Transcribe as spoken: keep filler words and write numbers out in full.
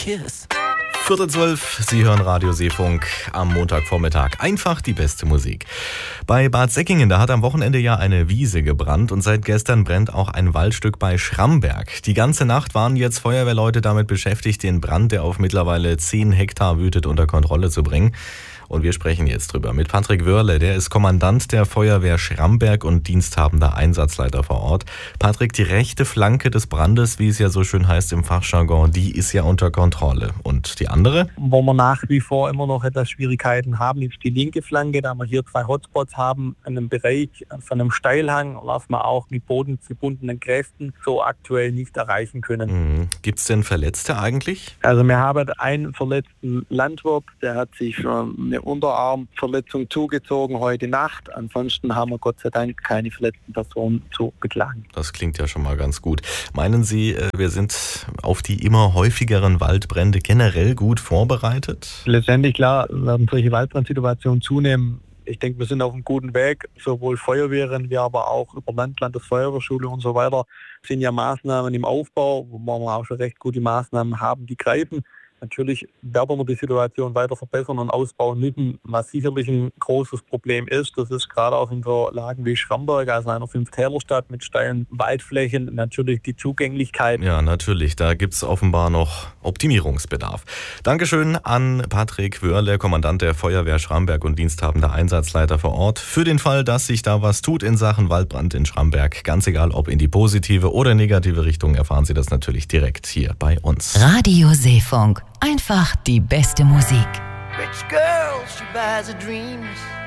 kiss. Viertel zwölf, Sie hören Radio Seefunk am Montagvormittag. Einfach die beste Musik. Bei Bad Säckingen, da hat am Wochenende ja eine Wiese gebrannt und seit gestern brennt auch ein Waldstück bei Schramberg. Die ganze Nacht waren jetzt Feuerwehrleute damit beschäftigt, den Brand, der auf mittlerweile zehn Hektar wütet, unter Kontrolle zu bringen. Und wir sprechen jetzt drüber mit Patrick Wörle, der ist Kommandant der Feuerwehr Schramberg und diensthabender Einsatzleiter vor Ort. Patrick, die rechte Flanke des Brandes, wie es ja so schön heißt im Fachjargon, die ist ja unter Kontrolle. Und die andere? Wo wir nach wie vor immer noch etwas Schwierigkeiten haben, ist die linke Flanke, da wir hier zwei Hotspots haben, an einem Bereich von einem Steilhang, was wir auch mit bodengebundenen Kräften so aktuell nicht erreichen können. Mhm. Gibt es denn Verletzte eigentlich? Also wir haben einen verletzten Landwirt, der hat sich schon eine Unterarmverletzung zugezogen heute Nacht. Ansonsten haben wir Gott sei Dank keine verletzten Personen zu beklagen. Das klingt ja schon mal ganz gut. Meinen Sie, wir sind auf die immer häufigeren Waldbrände generell gut vorbereitet? Letztendlich, klar, werden solche Waldbrandsituationen zunehmen. Ich denke, wir sind auf einem guten Weg. Sowohl Feuerwehren wie aber auch über Land, Landesfeuerwehrschule und so weiter sind ja Maßnahmen im Aufbau, wo wir auch schon recht gute Maßnahmen haben, die greifen. Natürlich werden wir die Situation weiter verbessern und ausbauen müssen, was sicherlich ein großes Problem ist. Das ist gerade auch in so Lagen wie Schramberg, also einer Fünf-Täler-Stadt mit steilen Waldflächen, natürlich die Zugänglichkeit. Ja, natürlich, da gibt es offenbar noch Optimierungsbedarf. Dankeschön an Patrick Wörle, Kommandant der Feuerwehr Schramberg und diensthabender Einsatzleiter vor Ort. Für den Fall, dass sich da was tut in Sachen Waldbrand in Schramberg, ganz egal ob in die positive oder negative Richtung, erfahren Sie das natürlich direkt hier bei uns. Radio Seefunk. Einfach die beste Musik. Rich girl, she buys her dreams.